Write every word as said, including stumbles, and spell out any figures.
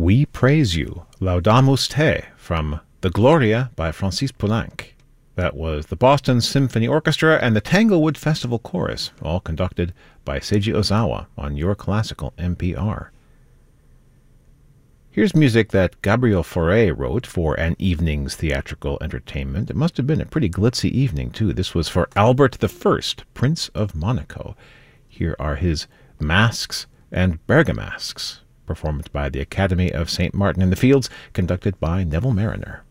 We Praise You, Laudamus Te, from The Gloria by Francis Poulenc. That was the Boston Symphony Orchestra and the Tanglewood Festival Chorus, all conducted by Seiji Ozawa on Your Classical N P R. Here's music that Gabriel Fauré wrote for an evening's theatrical entertainment. It must have been a pretty glitzy evening, too. This was for Albert the First, Prince of Monaco. Here are his Masks and Bergamasques, performed by the Academy of Saint Martin in the Fields, conducted by Neville Mariner.